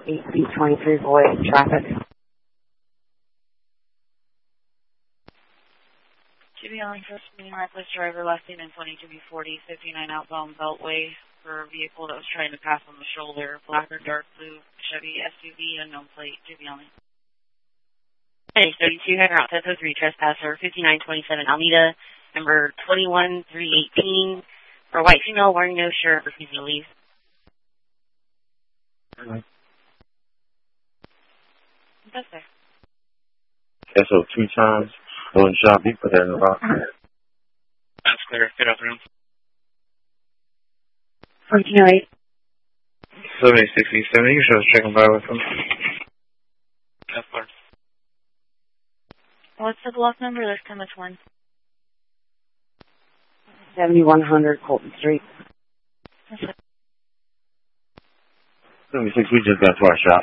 8B23 void traffic. To be on first meeting reckless driver last name in 22B40, 59 outbound Beltway for a vehicle that was trying to pass on the shoulder, black or dark blue Chevy SUV, unknown plate, to be on. 32 heading route 1003 trespasser 5927 Alameda, number 21318 for a white female wearing no shirt, refusing to leave. That's there. So 2 times. One shot, be put that in the box. That's clear. Good afternoon. 1408. 7067, you can show us checking by with them. That's clear. What's the block number this time? Which one? 7100 Colton Street. 76, we just got to our shop.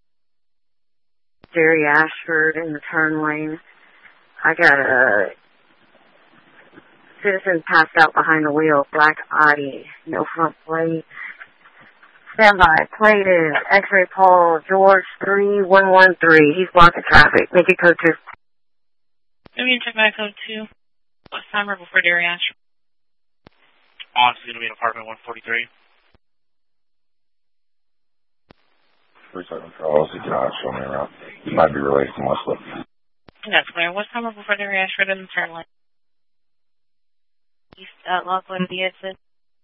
Jerry Ashford in the turn lane. I got a citizen passed out behind the wheel, black Audi, no front plate. Standby. Plate is X-ray Paul George 3113. He's blocking traffic. Make it code 2. Maybe check back code 2. What's timer before Jerry Ashford? On, it's going to be in apartment 143. We're talking for all the Josh on me around. You might be related to Muslim. That's clear. What's timer before Jerry Ashford in the turn lane? East Lockwood, the exit.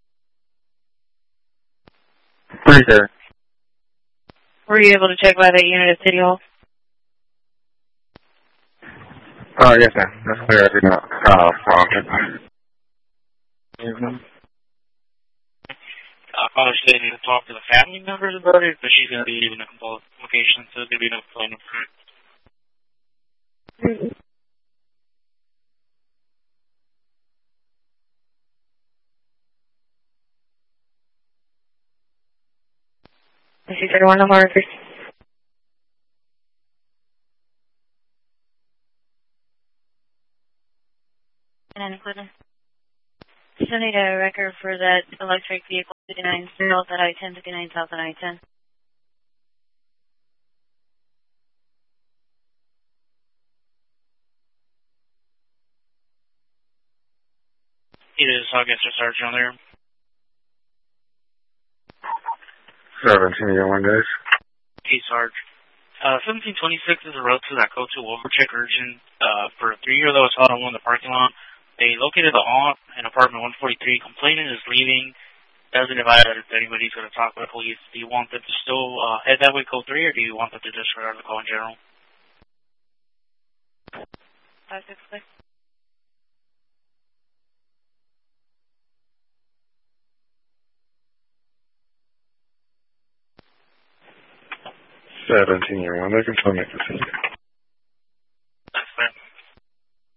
37. Were you able to check by that unit at City Hall? Yes, ma'am. That's clear. I did not. I probably still need to talk to the family members about it, but she's going to be leaving the location, so there's going to be no phone number. Is he 31 of our And including. Still need a record for that electric vehicle 59 south at I-10, 59 south at I-10. It is, I'll get your sergeant on there. 17 year one days. Hey, Sarge. 1726 is a road to that code 2 overcheck urgent for a 3-year that was held on one in the parking lot. They located the aunt in apartment 143. Complainant is leaving. Doesn't advise if anybody's going to talk with the police. Do you want them to still head that way, code 3, or do you want them to disregard the call in general? 566. $17 year one. They can still make the decision.